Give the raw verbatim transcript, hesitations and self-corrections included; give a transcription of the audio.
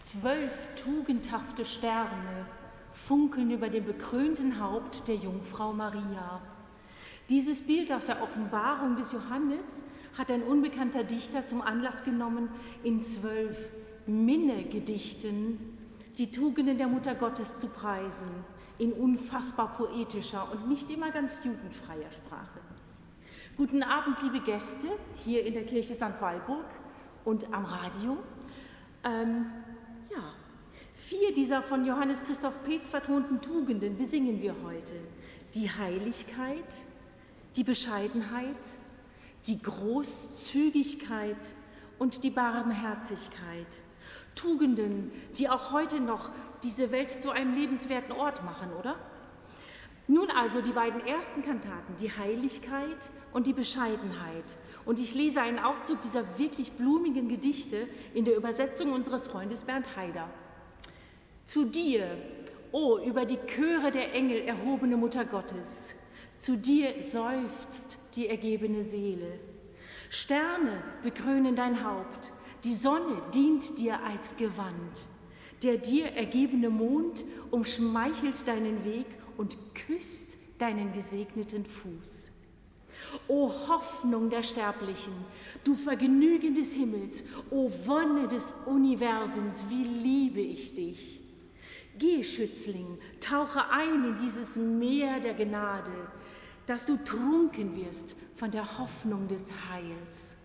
Zwölf tugendhafte Sterne funkeln über dem bekrönten Haupt der Jungfrau Maria. Dieses Bild aus der Offenbarung des Johannes hat ein unbekannter Dichter zum Anlass genommen, in zwölf Minnegedichten die Tugenden der Mutter Gottes zu preisen, in unfassbar poetischer und nicht immer ganz jugendfreier Sprache. Guten Abend, liebe Gäste, hier in der Kirche Sankt Walburg und am Radio. Ähm, ja, vier dieser von Johannes Christoph Peetz vertonten Tugenden besingen wir heute. Die Heiligkeit, die Bescheidenheit, die Großzügigkeit und die Barmherzigkeit. Tugenden, die auch heute noch diese Welt zu einem lebenswerten Ort machen, oder? Nun also die beiden ersten Kantaten, die Heiligkeit und die Bescheidenheit. Und ich lese einen Auszug dieser wirklich blumigen Gedichte in der Übersetzung unseres Freundes Bernd Haider. Zu dir, o über die Chöre der Engel erhobene Mutter Gottes, zu dir seufzt die ergebene Seele. Sterne bekrönen dein Haupt, die Sonne dient dir als Gewand. Der dir ergebene Mond umschmeichelt deinen Weg und küsst deinen gesegneten Fuß. O Hoffnung der Sterblichen, du Vergnügen des Himmels, o Wonne des Universums, wie liebe ich dich. Geh, Schützling, tauche ein in dieses Meer der Gnade, dass du trunken wirst von der Hoffnung des Heils.